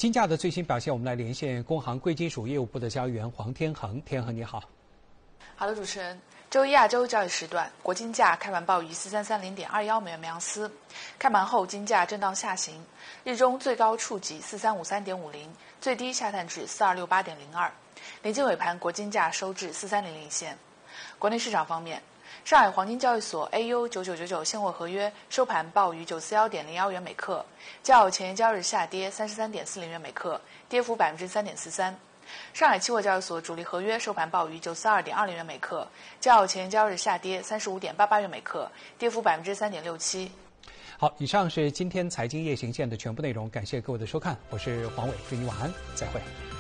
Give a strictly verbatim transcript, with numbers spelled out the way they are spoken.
金价的最新表现，我们来连线工行贵金属业务部的交易员黄天恒。天恒你好。 好的，主持人。周一亚洲交易时段，国金价开盘报于四三三零点二幺美元每盎司，开盘后金价震荡下行，日中最高触及四三五三点五零，最低下探至四二六八点零二，临近尾盘，国金价收至四三零零线。国内市场方面，上海黄金交易所 A U 九九九九现货合约收盘报于九四幺点零幺元每克，较前一交易日下跌三十三点四零元每克，跌幅百分之三点四三。上海期货交易所主力合约收盘报于九四二点二零元每克，较前一交易日下跌三十五点八八元每克，跌幅百分之三点六七。 好，以上是今天财经夜行线的全部内容，感谢各位的收看，我是黄伟，祝你晚安，再会。